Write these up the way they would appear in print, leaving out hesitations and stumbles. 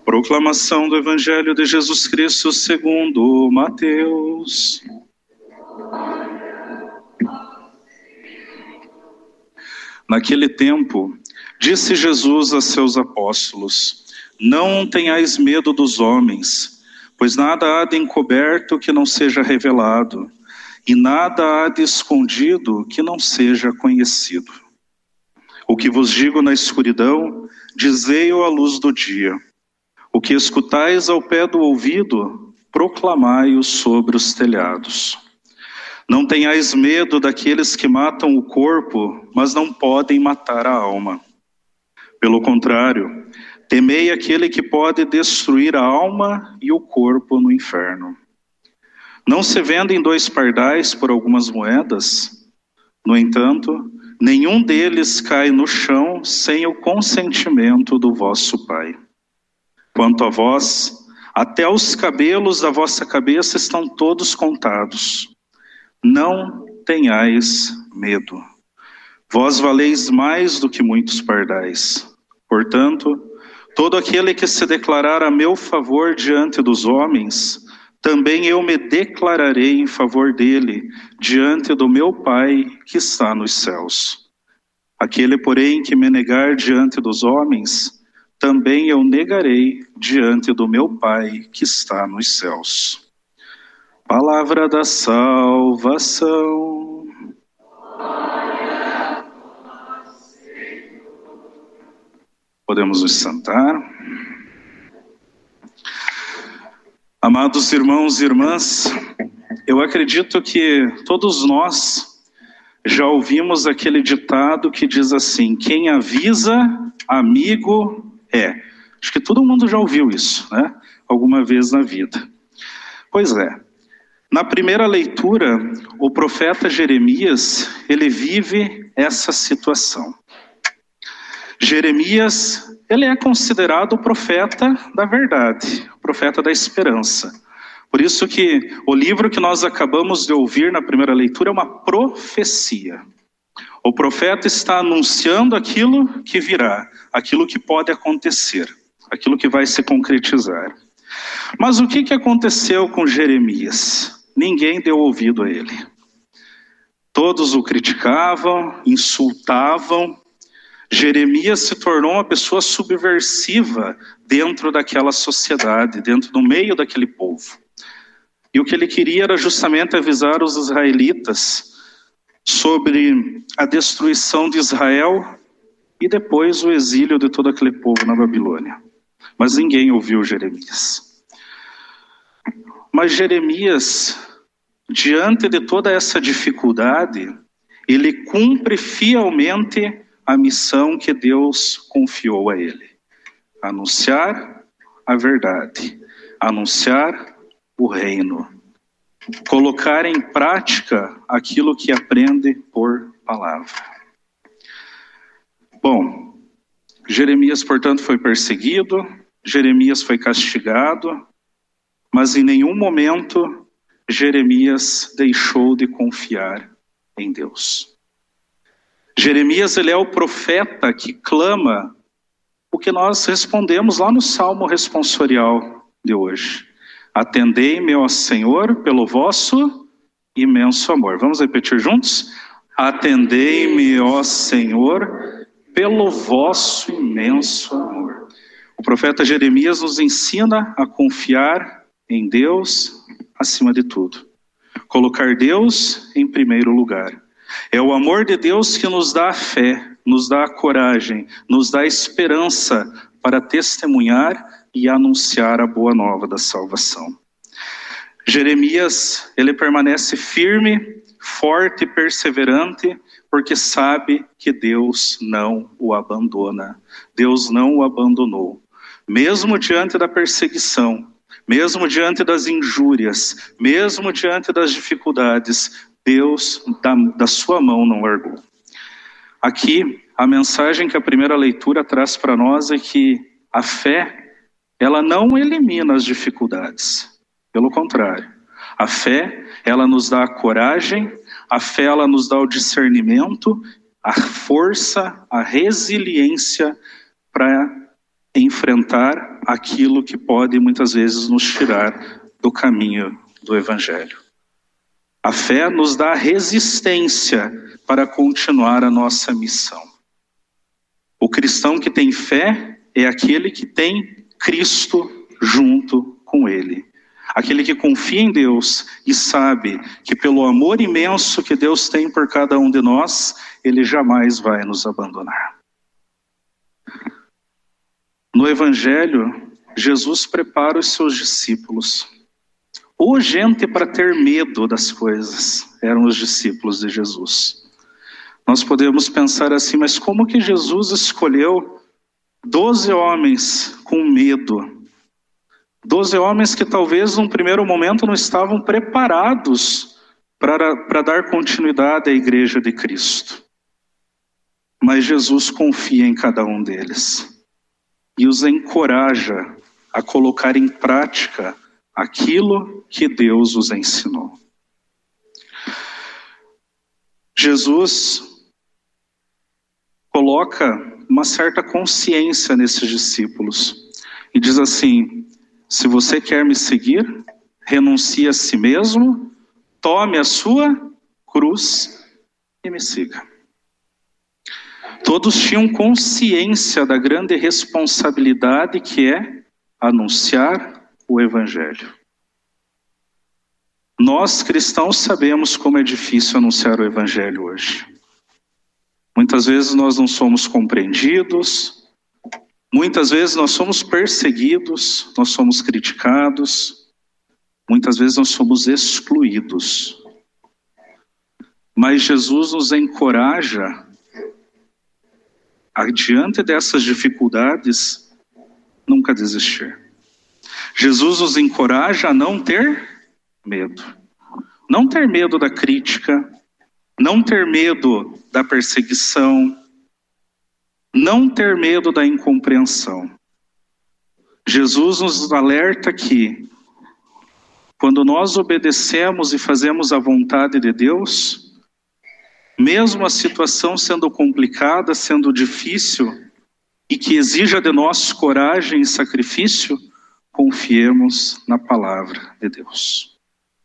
Proclamação do Evangelho de Jesus Cristo segundo Mateus. Naquele tempo, disse Jesus a seus apóstolos: Não tenhais medo dos homens, pois nada há de encoberto que não seja revelado, e nada há de escondido que não seja conhecido. O que vos digo na escuridão, dizei-o à luz do dia. O que escutais ao pé do ouvido, proclamai-o sobre os telhados. Não tenhais medo daqueles que matam o corpo, mas não podem matar a alma. Pelo contrário, temei aquele que pode destruir a alma e o corpo no inferno. Não se vendem 2 pardais por algumas moedas? No entanto, nenhum deles cai no chão sem o consentimento do vosso Pai. Quanto a vós, até os cabelos da vossa cabeça estão todos contados. Não tenhais medo. Vós valeis mais do que muitos pardais. Portanto, todo aquele que se declarar a meu favor diante dos homens, também eu me declararei em favor dele, diante do meu Pai que está nos céus. Aquele, porém, que me negar diante dos homens, também eu negarei diante do meu Pai que está nos céus. Palavra da salvação. Podemos nos sentar. Amados irmãos e irmãs, eu acredito que todos nós já ouvimos aquele ditado que diz assim: quem avisa, amigo é. Acho que todo mundo já ouviu isso, né? Alguma vez na vida. Pois é. Na primeira leitura, o profeta Jeremias, ele vive essa situação. Jeremias, ele é considerado o profeta da verdade, o profeta da esperança. Por isso que o livro que nós acabamos de ouvir na primeira leitura é uma profecia. O profeta está anunciando aquilo que virá, aquilo que pode acontecer, aquilo que vai se concretizar. Mas o que aconteceu com Jeremias? Ninguém deu ouvido a ele. Todos o criticavam, insultavam. Jeremias se tornou uma pessoa subversiva dentro daquela sociedade, dentro do meio daquele povo. E o que ele queria era justamente avisar os israelitas sobre a destruição de Israel e depois o exílio de todo aquele povo na Babilônia. Mas ninguém ouviu Jeremias. Mas Jeremias, diante de toda essa dificuldade, ele cumpre fielmente a missão que Deus confiou a ele. Anunciar a verdade, anunciar o reino, colocar em prática aquilo que aprende por palavra. Bom, Jeremias, portanto, foi perseguido, Jeremias foi castigado, mas em nenhum momento Jeremias deixou de confiar em Deus. Jeremias, ele é o profeta que clama o que nós respondemos lá no Salmo responsorial de hoje. Atendei-me, ó Senhor, pelo vosso imenso amor. Vamos repetir juntos? Atendei-me, ó Senhor, pelo vosso imenso amor. O profeta Jeremias nos ensina a confiar em Deus acima de tudo. Colocar Deus em primeiro lugar. É o amor de Deus que nos dá a fé, nos dá a coragem, nos dá a esperança para testemunhar e anunciar a boa nova da salvação. Jeremias, ele permanece firme, forte e perseverante, porque sabe que Deus não o abandona. Deus não o abandonou. Mesmo diante da perseguição, mesmo diante das injúrias, mesmo diante das dificuldades, Deus da sua mão não largou. Aqui, a mensagem que a primeira leitura traz para nós é que a fé, ela não elimina as dificuldades. Pelo contrário, a fé, ela nos dá a coragem, a fé, ela nos dá o discernimento, a força, a resiliência para enfrentar aquilo que pode muitas vezes nos tirar do caminho do Evangelho. A fé nos dá resistência para continuar a nossa missão. O cristão que tem fé é aquele que tem Cristo junto com ele. Aquele que confia em Deus e sabe que pelo amor imenso que Deus tem por cada um de nós, Ele jamais vai nos abandonar. No Evangelho, Jesus prepara os seus discípulos. Ou gente para ter medo das coisas, eram os discípulos de Jesus. Nós podemos pensar assim, mas como que Jesus escolheu 12 homens com medo? 12 homens que talvez num primeiro momento não estavam preparados para dar continuidade à igreja de Cristo. Mas Jesus confia em cada um deles e os encoraja a colocar em prática aquilo que Deus os ensinou. Jesus coloca uma certa consciência nesses discípulos e diz assim: se você quer me seguir, renuncie a si mesmo, tome a sua cruz e me siga. Todos tinham consciência da grande responsabilidade que é anunciar o Evangelho. Nós, cristãos, sabemos como é difícil anunciar o Evangelho hoje. Muitas vezes nós não somos compreendidos, muitas vezes nós somos perseguidos, nós somos criticados, muitas vezes nós somos excluídos. Mas Jesus nos encoraja, diante dessas dificuldades, nunca desistir. Jesus nos encoraja a não ter medo. Não ter medo da crítica, não ter medo da perseguição, não ter medo da incompreensão. Jesus nos alerta que, quando nós obedecemos e fazemos a vontade de Deus, mesmo a situação sendo complicada, sendo difícil, e que exija de nós coragem e sacrifício, confiemos na palavra de Deus.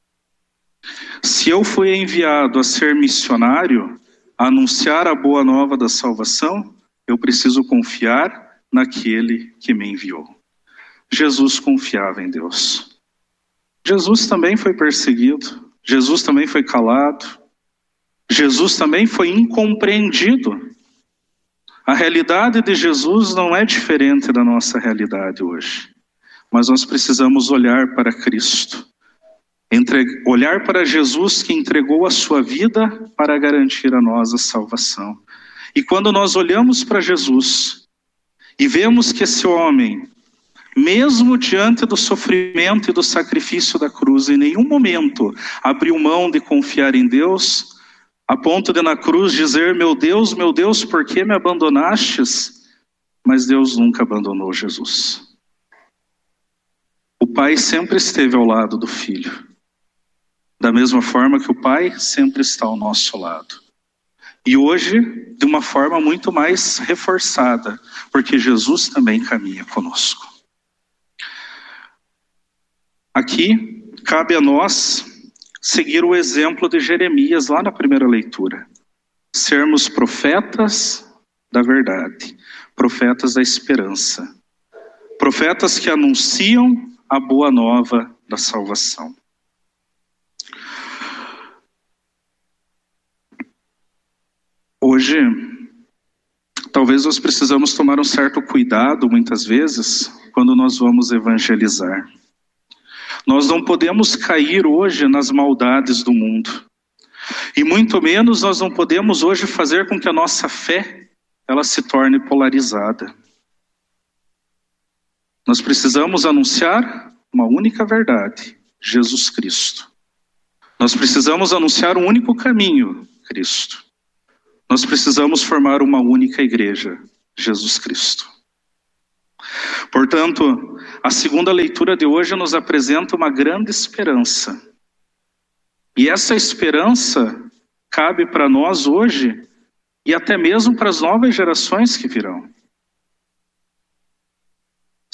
Se eu fui enviado a ser missionário, a anunciar a boa nova da salvação, eu preciso confiar naquele que me enviou. Jesus confiava em Deus. Jesus também foi perseguido, Jesus também foi calado, Jesus também foi incompreendido. A realidade de Jesus não é diferente da nossa realidade hoje. Mas nós precisamos olhar para Cristo. Olhar para Jesus que entregou a sua vida para garantir a nós a salvação. E quando nós olhamos para Jesus e vemos que esse homem, mesmo diante do sofrimento e do sacrifício da cruz, em nenhum momento abriu mão de confiar em Deus, a ponto de na cruz dizer: meu Deus, por que me abandonastes? Mas Deus nunca abandonou Jesus. O Pai sempre esteve ao lado do Filho. Da mesma forma que o Pai sempre está ao nosso lado. E hoje, de uma forma muito mais reforçada, porque Jesus também caminha conosco. Aqui, cabe a nós seguir o exemplo de Jeremias, lá na primeira leitura. Sermos profetas da verdade, profetas da esperança. Profetas que anunciam a boa nova da salvação. Hoje, talvez nós precisamos tomar um certo cuidado, muitas vezes, quando nós vamos evangelizar. Nós não podemos cair hoje nas maldades do mundo. E muito menos nós não podemos hoje fazer com que a nossa fé ela se torne polarizada. Nós precisamos anunciar uma única verdade, Jesus Cristo. Nós precisamos anunciar um único caminho, Cristo. Nós precisamos formar uma única igreja, Jesus Cristo. Portanto, a segunda leitura de hoje nos apresenta uma grande esperança. E essa esperança cabe para nós hoje e até mesmo para as novas gerações que virão.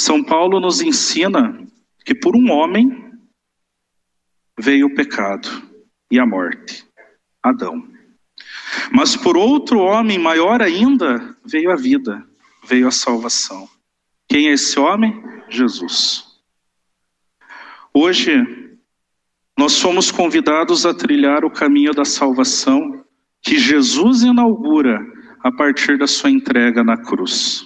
São Paulo nos ensina que por um homem veio o pecado e a morte, Adão. Mas por outro homem maior ainda veio a vida, veio a salvação. Quem é esse homem? Jesus. Hoje, nós somos convidados a trilhar o caminho da salvação que Jesus inaugura a partir da sua entrega na cruz.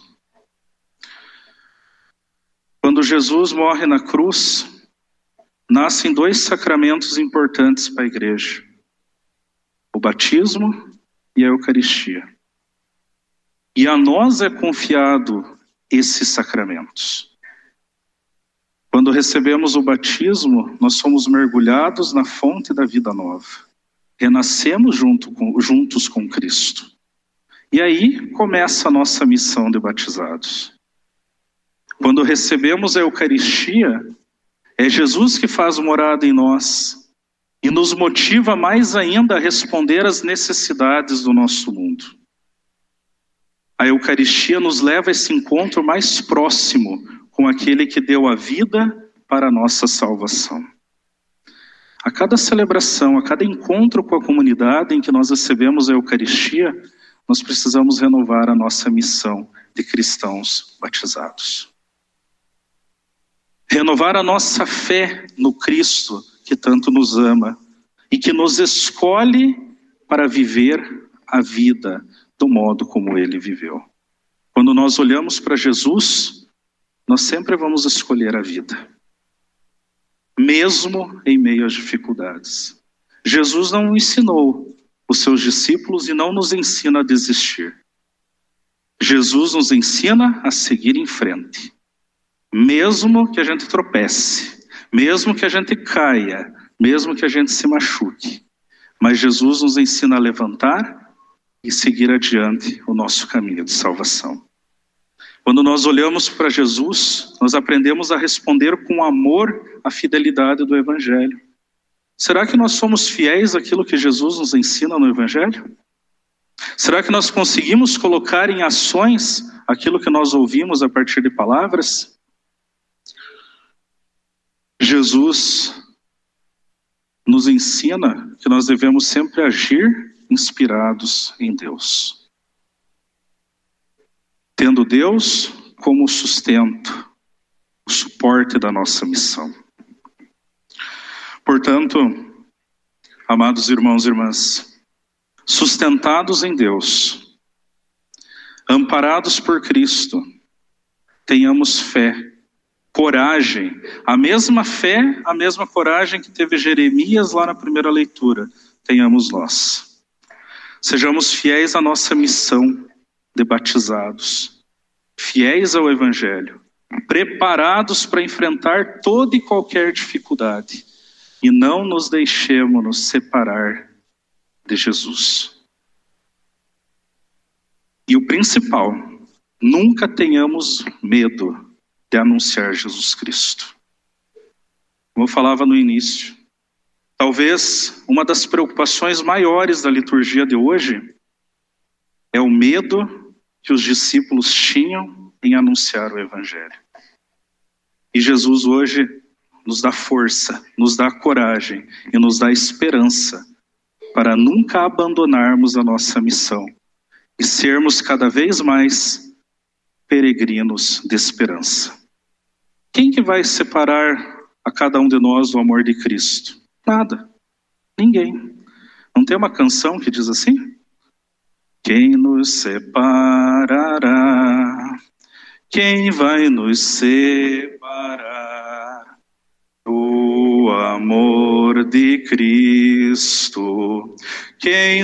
Quando Jesus morre na cruz, nascem dois sacramentos importantes para a igreja: o batismo e a Eucaristia. E a nós é confiado esses sacramentos. Quando recebemos o batismo, nós somos mergulhados na fonte da vida nova. Renascemos juntos com Cristo. E aí começa a nossa missão de batizados. Quando recebemos a Eucaristia, é Jesus que faz morada em nós e nos motiva mais ainda a responder às necessidades do nosso mundo. A Eucaristia nos leva a esse encontro mais próximo com aquele que deu a vida para a nossa salvação. A cada celebração, a cada encontro com a comunidade em que nós recebemos a Eucaristia, nós precisamos renovar a nossa missão de cristãos batizados. Renovar a nossa fé no Cristo que tanto nos ama e que nos escolhe para viver a vida do modo como Ele viveu. Quando nós olhamos para Jesus, nós sempre vamos escolher a vida, mesmo em meio às dificuldades. Jesus não ensinou os seus discípulos e não nos ensina a desistir. Jesus nos ensina a seguir em frente. Mesmo que a gente tropece, mesmo que a gente caia, mesmo que a gente se machuque. Mas Jesus nos ensina a levantar e seguir adiante o nosso caminho de salvação. Quando nós olhamos para Jesus, nós aprendemos a responder com amor à fidelidade do Evangelho. Será que nós somos fiéis àquilo que Jesus nos ensina no Evangelho? Será que nós conseguimos colocar em ações aquilo que nós ouvimos a partir de palavras? Jesus nos ensina que nós devemos sempre agir inspirados em Deus, tendo Deus como o sustento, o suporte da nossa missão. Portanto, amados irmãos e irmãs, sustentados em Deus, amparados por Cristo, tenhamos fé, coragem, a mesma fé, a mesma coragem que teve Jeremias lá na primeira leitura, tenhamos nós. Sejamos fiéis à nossa missão de batizados, fiéis ao Evangelho, preparados para enfrentar toda e qualquer dificuldade, e não nos deixemos nos separar de Jesus. E o principal, nunca tenhamos medo de anunciar Jesus Cristo. Como eu falava no início, talvez uma das preocupações maiores da liturgia de hoje é o medo que os discípulos tinham em anunciar o Evangelho. E Jesus hoje nos dá força, nos dá coragem e nos dá esperança para nunca abandonarmos a nossa missão e sermos cada vez mais peregrinos de esperança. Quem que vai separar a cada um de nós do amor de Cristo? Nada. Ninguém. Não tem uma canção que diz assim? Quem nos separará? Quem vai nos separar do amor de Cristo? Quem